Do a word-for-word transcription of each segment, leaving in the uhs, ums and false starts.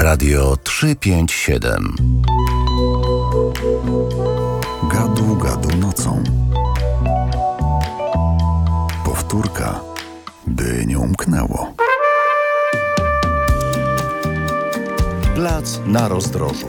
Radio trzysta pięćdziesiąt siedem. Gadu, gadu nocą. Powtórka, by nie umknęło. Plac na rozdrożu.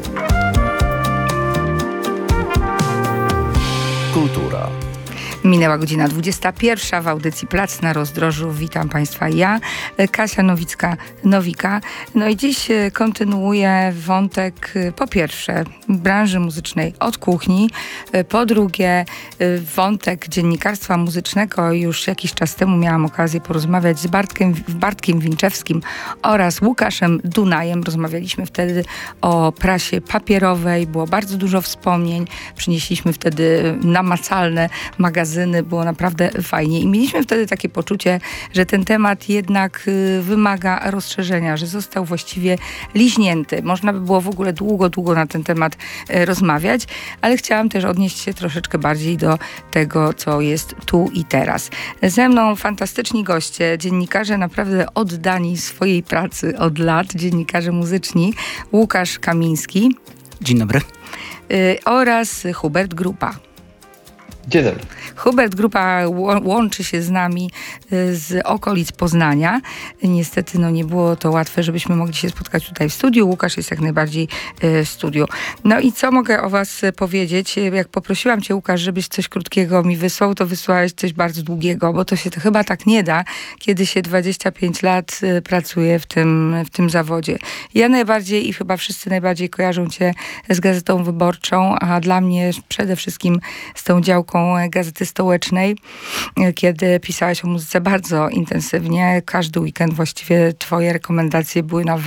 Kultura. Minęła godzina dwudziesta pierwsza w audycji Plac na rozdrożu. Witam Państwa, ja, Kasia Nowicka-Nowika. No i dziś kontynuuję wątek, po pierwsze, branży muzycznej od kuchni, po drugie, wątek dziennikarstwa muzycznego. Już jakiś czas temu miałam okazję porozmawiać z Bartkiem, Bartkiem Winczewskim oraz Łukaszem Dunajem. Rozmawialiśmy wtedy o prasie papierowej, było bardzo dużo wspomnień. Przynieśliśmy wtedy namacalne magazyny. Było naprawdę fajnie i mieliśmy wtedy takie poczucie, że ten temat jednak wymaga rozszerzenia, że został właściwie liźnięty. Można by było w ogóle długo, długo na ten temat rozmawiać, ale chciałam też odnieść się troszeczkę bardziej do tego, co jest tu i teraz. Ze mną fantastyczni goście, dziennikarze naprawdę oddani swojej pracy od lat, dziennikarze muzyczni, Łukasz Kamiński. Dzień dobry. Oraz Hubert Grupa. Dzień dobry. Hubert Grupa łączy się z nami z okolic Poznania. Niestety no, nie było to łatwe, żebyśmy mogli się spotkać tutaj w studiu. Łukasz jest jak najbardziej w studiu. No i co mogę o was powiedzieć? Jak poprosiłam cię, Łukasz, żebyś coś krótkiego mi wysłał, to wysłałeś coś bardzo długiego, bo to się to chyba tak nie da, kiedy się dwadzieścia pięć lat pracuje w tym, w tym zawodzie. Ja najbardziej i chyba wszyscy najbardziej kojarzą cię z Gazetą Wyborczą, a dla mnie przede wszystkim z tą działką Gazety Stołecznej, kiedy pisałeś o muzyce bardzo intensywnie. Każdy weekend właściwie twoje rekomendacje były na